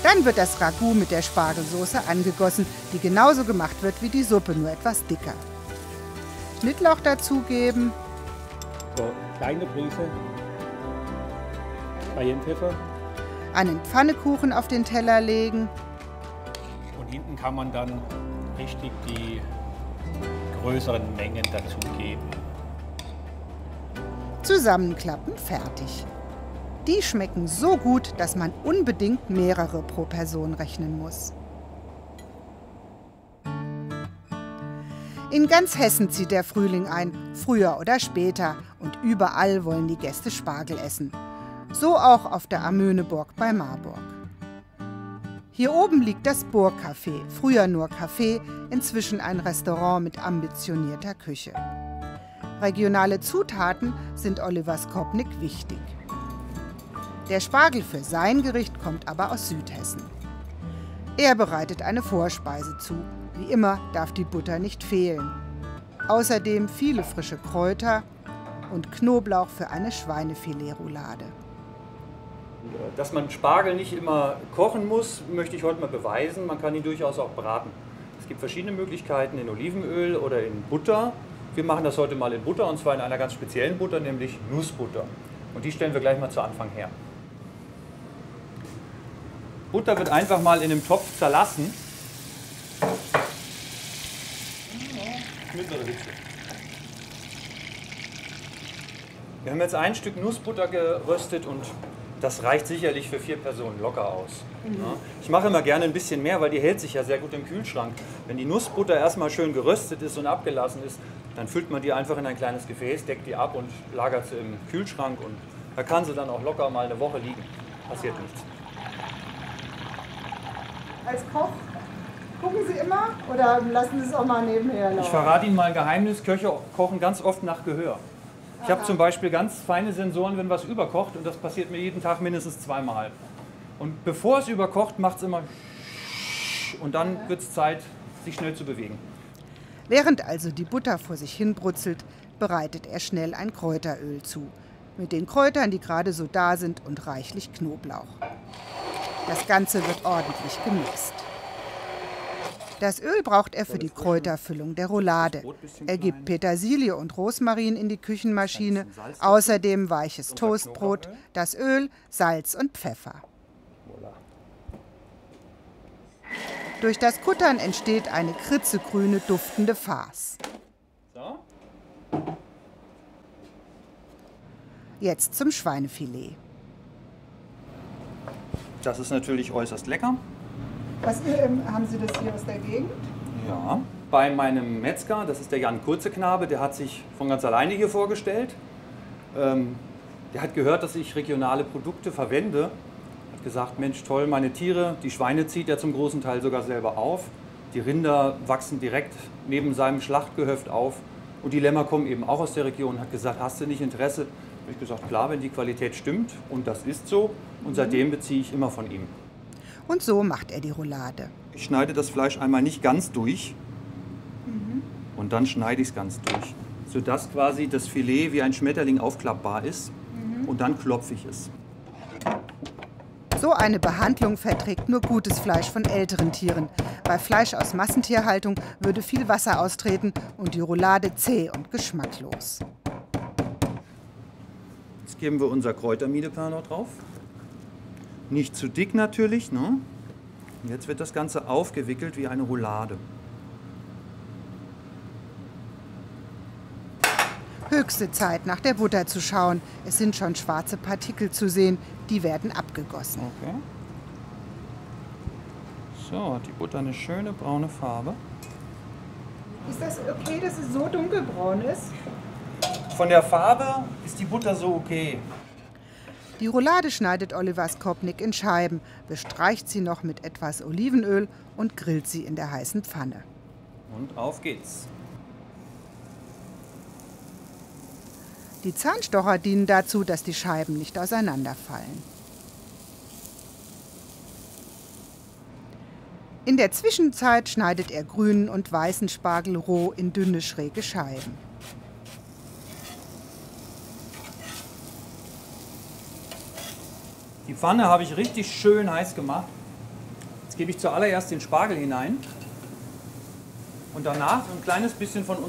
Dann wird das Ragout mit der Spargelsoße angegossen, die genauso gemacht wird wie die Suppe, nur etwas dicker. Schnittlauch dazugeben. So, kleine Prise Cayennepfeffer. Einen Pfannekuchen auf den Teller legen. Und hinten kann man dann richtig die größeren Mengen dazugeben. Zusammenklappen, fertig. Die schmecken so gut, dass man unbedingt mehrere pro Person rechnen muss. In ganz Hessen zieht der Frühling ein, früher oder später, und überall wollen die Gäste Spargel essen. So auch auf der Amöneburg bei Marburg. Hier oben liegt das Burgcafé, früher nur Café, inzwischen ein Restaurant mit ambitionierter Küche. Regionale Zutaten sind Oliver Skopnik wichtig. Der Spargel für sein Gericht kommt aber aus Südhessen. Er bereitet eine Vorspeise zu. Wie immer darf die Butter nicht fehlen. Außerdem viele frische Kräuter und Knoblauch für eine Schweinefilet-Roulade. Dass man Spargel nicht immer kochen muss, möchte ich heute mal beweisen. Man kann ihn durchaus auch braten. Es gibt verschiedene Möglichkeiten in Olivenöl oder in Butter. Wir machen das heute mal in Butter, und zwar in einer ganz speziellen Butter, nämlich Nussbutter. Und die stellen wir gleich mal zu Anfang her. Butter wird einfach mal in einem Topf zerlassen. Mittlere Hitze. Wir haben jetzt ein Stück Nussbutter geröstet und das reicht sicherlich für 4 Personen locker aus. Ja. Ich mache immer gerne ein bisschen mehr, weil die hält sich ja sehr gut im Kühlschrank. Wenn die Nussbutter erstmal schön geröstet ist und abgelassen ist, dann füllt man die einfach in ein kleines Gefäß, deckt die ab und lagert sie im Kühlschrank. Und da kann sie dann auch locker mal eine Woche liegen. Passiert nichts. Als Koch gucken Sie immer oder lassen Sie es auch mal nebenher laufen? Ich verrate Ihnen mal ein Geheimnis, Köche kochen ganz oft nach Gehör. Ich habe zum Beispiel ganz feine Sensoren, wenn was überkocht, und das passiert mir jeden Tag mindestens 2-mal. Und bevor es überkocht, macht es immer und dann wird es Zeit, sich schnell zu bewegen. Während also die Butter vor sich hin brutzelt, bereitet er schnell ein Kräuteröl zu. Mit den Kräutern, die gerade so da sind, und reichlich Knoblauch. Das Ganze wird ordentlich gemixt. Das Öl braucht er für die Kräuterfüllung der Roulade. Er gibt Petersilie und Rosmarin in die Küchenmaschine, außerdem weiches Toastbrot, das Öl, Salz und Pfeffer. Durch das Kuttern entsteht eine kritzegrüne, duftende Farce. Jetzt zum Schweinefilet. Das ist natürlich äußerst lecker. Was haben Sie das hier aus der Gegend? Ja, bei meinem Metzger, das ist der Jan Kurzeknabe, der hat sich von ganz alleine hier vorgestellt. Der hat gehört, dass ich regionale Produkte verwende. Hat gesagt, Mensch toll, meine Tiere, die Schweine zieht er zum großen Teil sogar selber auf. Die Rinder wachsen direkt neben seinem Schlachtgehöft auf. Und die Lämmer kommen eben auch aus der Region. Hat gesagt, hast du nicht Interesse? Habe ich gesagt, klar, wenn die Qualität stimmt. Und das ist so. Und seitdem beziehe ich immer von ihm. Und so macht er die Roulade. Ich schneide das Fleisch einmal nicht ganz durch und dann schneide ich es ganz durch, sodass quasi das Filet wie ein Schmetterling aufklappbar ist, und dann klopfe ich es. So eine Behandlung verträgt nur gutes Fleisch von älteren Tieren. Bei Fleisch aus Massentierhaltung würde viel Wasser austreten und die Roulade zäh und geschmacklos. Jetzt geben wir unser Kräutermiedeplan noch drauf. Nicht zu dick natürlich, ne? Und jetzt wird das Ganze aufgewickelt wie eine Roulade. Höchste Zeit, nach der Butter zu schauen. Es sind schon schwarze Partikel zu sehen, die werden abgegossen. Okay. So, hat die Butter eine schöne braune Farbe. Ist das okay, dass es so dunkelbraun ist? Von der Farbe ist die Butter so okay. Die Roulade schneidet Oliver Skopnik in Scheiben, bestreicht sie noch mit etwas Olivenöl und grillt sie in der heißen Pfanne. Und auf geht's. Die Zahnstocher dienen dazu, dass die Scheiben nicht auseinanderfallen. In der Zwischenzeit schneidet er grünen und weißen Spargel roh in dünne, schräge Scheiben. Die Pfanne habe ich richtig schön heiß gemacht. Jetzt gebe ich zuallererst den Spargel hinein und danach ein kleines bisschen von